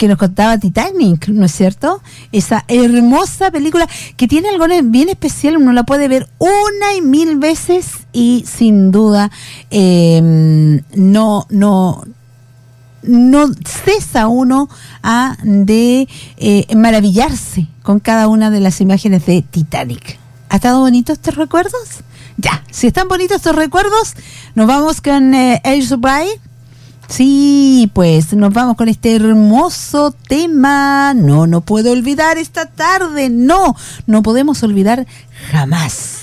que nos contaba Titanic, ¿no es cierto? Esa hermosa película que tiene algo bien especial, uno la puede ver una y mil veces y sin duda no cesa uno de maravillarse con cada una de las imágenes de Titanic. ¿Ha estado bonito estos recuerdos? Ya, si están bonitos estos recuerdos, nos vamos con Ace Bride. Sí, pues nos vamos con este hermoso tema. No puedo olvidar esta tarde. No podemos olvidar jamás.